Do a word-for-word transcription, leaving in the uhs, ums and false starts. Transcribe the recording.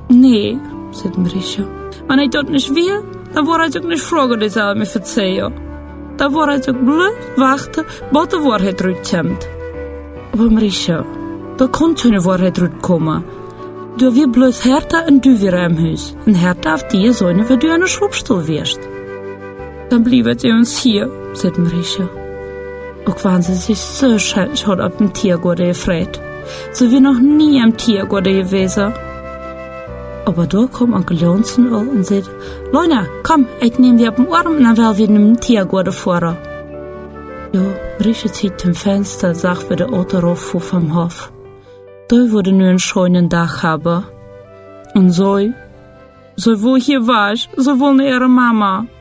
Nee, sagt Marisha. Wenn ich dort nicht will, dann war ich auch nicht fragen, die soll mir verzeihen. Dann war ich auch bloß warten, bis die Wahrheit rauskommt. Aber Marisha, da kann keine Wahrheit rauskommen. Du wirst bloß härter und du wieder im Haus. Und härter auf die Sonne, wenn du in der Schwabstuhl wirst. Dann bleiben sie uns hier, sagt Marisha. Auch wenn sie sich so schändlich hat auf dem Tiergarten gefreut. So wie noch nie im Tiergarten gewesen. Aber da kommt Onkel Johnson und sagt, Leuna, komm, ich nehme dich auf den Arm und dann werden wir in den Tiergarten fahren. Ja, Marisha zieht zum Fenster und sagt, wie der Auto rauffuhr vom Hof. Da würde nur einen schönen Tag haben. Und so, so wo hier war, so wollte ihre Mama.